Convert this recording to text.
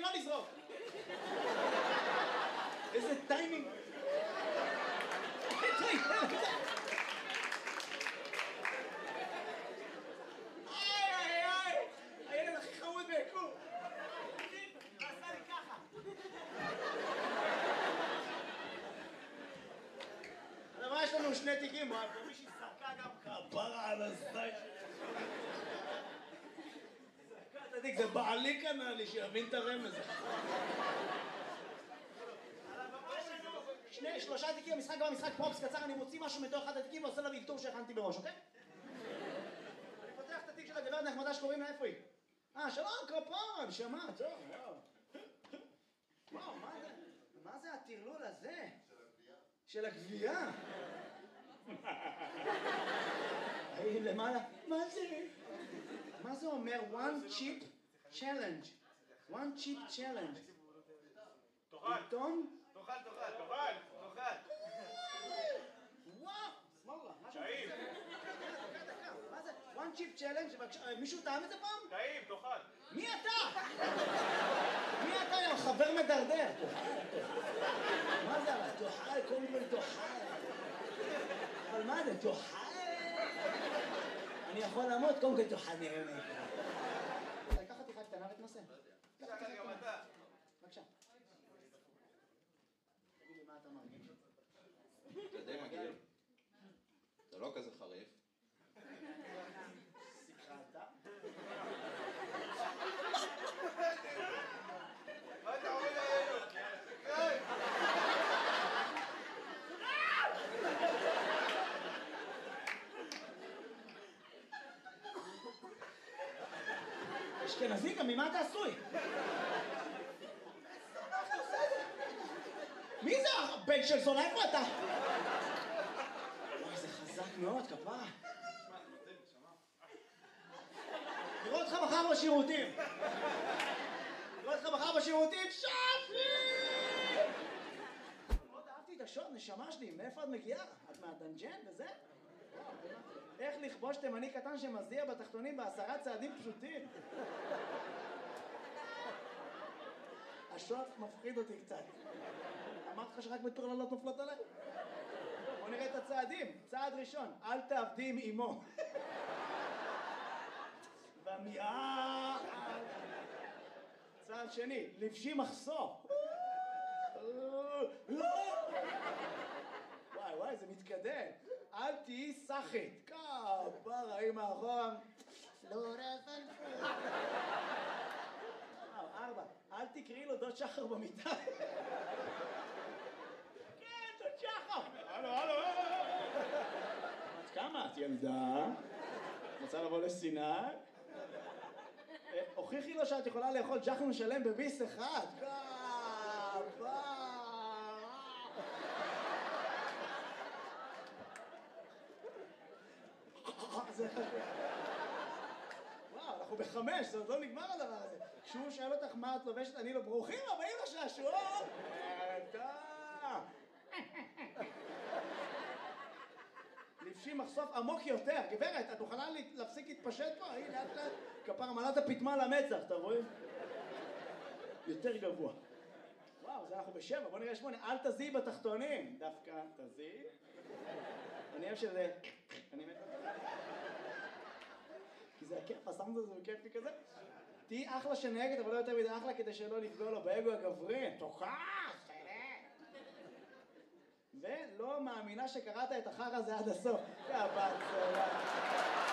לא לזרוק. איזה טיימינג. איי, הילד הכי חמוד ביקום. עשה לי ככה. אבל יש לנו שני תיקים, ומישהי שרקה גם כפרה על הזית. שרקה את התיק, זה בעלי כנראה לי שיבין את הרמז. שלושה תיקים, המשחק גם המשחק פרופס קצר, אני מוציא משהו מתוך אחד התיקים ועושה לה באלתור שהכנתי בראש, אוקיי? אני פותח את התיק של הגברת נחמדה שקוראים לה, איפה היא? שלום, כפרה, שמע, טוב, וואו, מה זה הטרלול הזה? של הגבייה? היי, למעלה, מה זה? מה זה אומר? one chip challenge. one chip challenge. תאכל. עיתון? תאכל. וואו! סמאללה, מה זה? טעים. מה זה? one chip challenge? מישהו טעם את זה פעם? טעים, תאכל. מי אתה? מי אתה? יא חבר מדרדר. מה זה? תאכל, קודם כל תאכל. אבל מה זה? תאכל? אני יכול לעמוד, קודם כל תאכל, נראה מה יקרה. לקחת תיכה קטנה ותנסה. תאכל גם אתה. בבקשה. תגיד לי מה אתה מרגיש. זה די מגעיל. זה לא כזה חריף. סיכרת? מה אתה עומד עלינו? אשכנזי, גם ממה אתה עשוי? מי זה הבן של זונה? איפה אתה? וואי, זה חזק מאוד, כפרה. נראה אותך מחר בשירותים. שפי! מאוד אהבתי את השוט, נשמה שלי, מאיפה את מגיעה? את מהדנג'ן וזה? איך לכבוש תימני קטן שמזיע בתחתונים ב10 צעדים פשוטים? השוט מפחיד אותי קצת. אמרתי לך שרק מטורללות נופלות עליי? בוא נראה את הצעדים. צעד ראשון, אל תעבדי עם אמו. במיעה. צעד שני, לבשי מחסור. וואי, זה מתקדם. אל תהיי סחית. כפרה, אמא אחורה. לא רפלפו. 4, אל תקראי לו דוד שחר במיטה. כן, דוד שחר. הלו. את כמה? את ילדה? רוצה לבוא לסיני? הוכיחי לו שאת יכולה לאכול ג'חנון שלם בביס אחד. וואו, אנחנו ב5, זה עוד לא נגמר הדבר הזה. כשהוא שואל אותך מה את לובשת, אני לא ברוכים הבאים לשעשועון. לבשי מחשוף עמוק יותר. גברת, את מוכנה להפסיק להתפשט פה? הנה, לאט לאט. כפר מלאת הפתמה למצח, אתה רואה? יותר גבוה. וואו, זה אנחנו ב7, בוא נראה 8. אל תזיעי בתחתונים. דווקא תזיעי. אני אוהב שזה... אני מת... כי זה הכיף, הסאונד הזה הוא כיפי כזה. תהי אחלה שנהגת, אבל לא יותר מדי אחלה כדי שלא לפגוע לו באגו הגברי. תוכח! ולא מאמינה שקראת את החר הזה עד הסוף. יא בת סולה.